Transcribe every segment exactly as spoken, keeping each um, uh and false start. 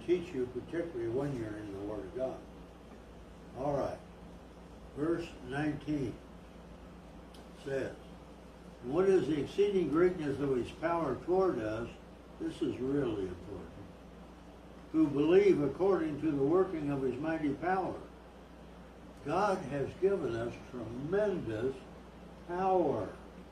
teach you, particularly when you're in the Word of God. All right. Verse nineteen says, what is the exceeding greatness of his power toward us? This is really important. Who believe according to the working of his mighty power. God has given us tremendous power.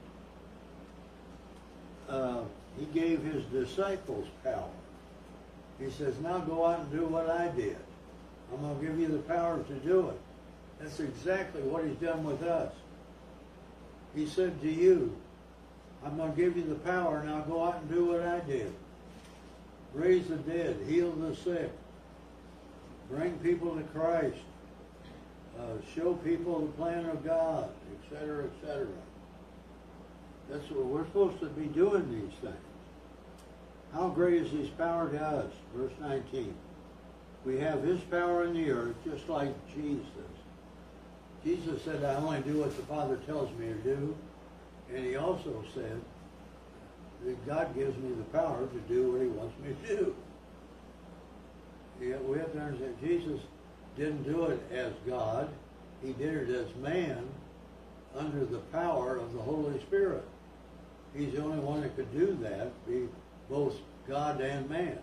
Uh, he gave his disciples power. He says, now go out and do what I did. I'm going to give you the power to do it. That's exactly what he's done with us. He said to you, I'm going to give you the power, now go out and do what I did. Raise the dead, heal the sick, bring people to Christ, uh, show people the plan of God, et cetera, et cetera. That's what we're supposed to be doing, these things. How great is his power to us? Verse nineteen. We have his power in the earth, just like Jesus. Jesus said, I only do what the Father tells me to do. And he also said that God gives me the power to do what he wants me to do. Yeah, we have to understand, Jesus didn't do it as God. He did it as man under the power of the Holy Spirit. He's the only one that could do that, be both God and man.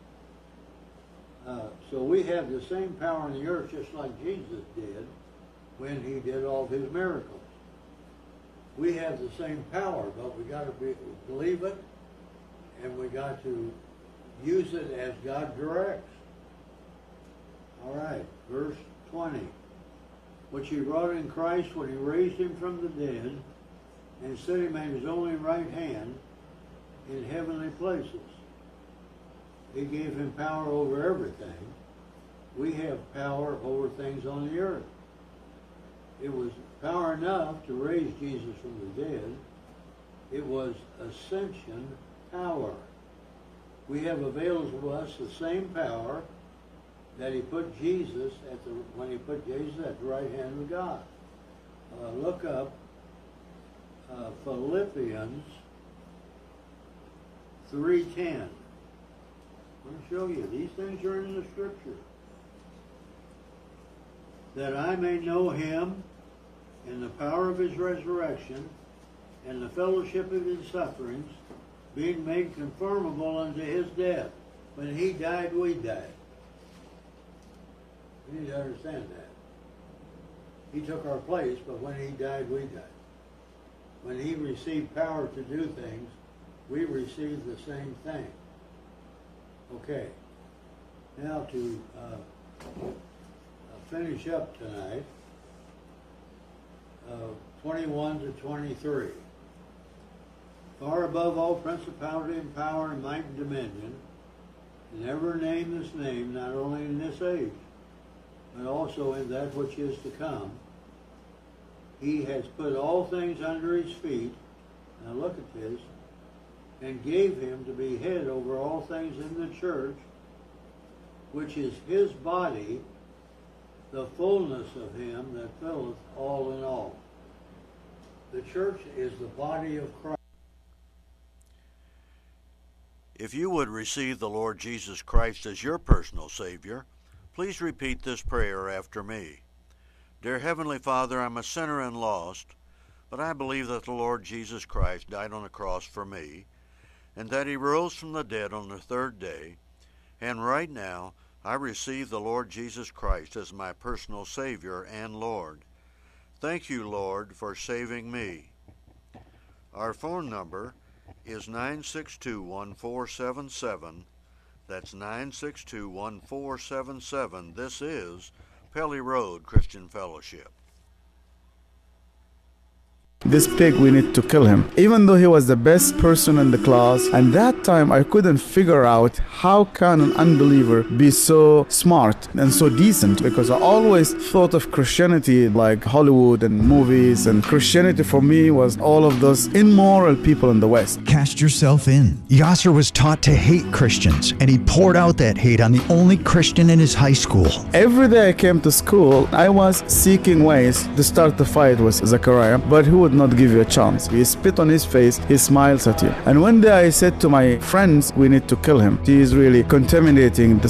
Uh, so we have the same power in the earth, just like Jesus did when he did all of his miracles. We have the same power, but we got to be, believe it, and we got to use it as God directs. All right, verse twenty. Which he wrought in Christ when he raised him from the dead and set him at his only right hand in heavenly places. He gave him power over everything. We have power over things on the earth. It was power enough to raise Jesus from the dead. It was ascension power. We have available to us the same power that he put Jesus at the when he put Jesus at the right hand of God. Uh, look up uh, Philippians three ten. I'm going to show you. These things are in the Scripture. That I may know him in the power of his resurrection and the fellowship of his sufferings, being made conformable unto his death. When he died, we died. You need to understand that. He took our place, but when he died, we died. When he received power to do things, we received the same thing. Okay. Now to uh, finish up tonight, uh, twenty-one to twenty-three. Far above all principality and power and might and dominion, and ever name this name, not only in this age, but also in that which is to come. He has put all things under his feet, now look at this, and gave him to be head over all things in the church, which is his body, the fullness of him that filleth all in all. The church is the body of Christ. If you would receive the Lord Jesus Christ as your personal Savior, please repeat this prayer after me. Dear Heavenly Father, I'm a sinner and lost, but I believe that the Lord Jesus Christ died on the cross for me, and that he rose from the dead on the third day, and right now I receive the Lord Jesus Christ as my personal Savior and Lord. Thank you, Lord, for saving me. Our phone number is nine six two, one four seven seven. That's nine six two, one four seven seven. This is Pelly Road Christian Fellowship. This pig, we need to kill him. Even though he was the best person in the class, and that time I couldn't figure out how can an unbeliever be so smart and so decent, because I always thought of Christianity like Hollywood and movies, and Christianity for me was all of those immoral people in the West. Cast yourself in. Yasser was taught to hate Christians, and he poured out that hate on the only Christian in his high school. Every day I came to school, I was seeking ways to start the fight with Zechariah, but he would not give you a chance. He spit on his face, he smiles at you. And one day I said to my friends, we need to kill him. He is really contaminating the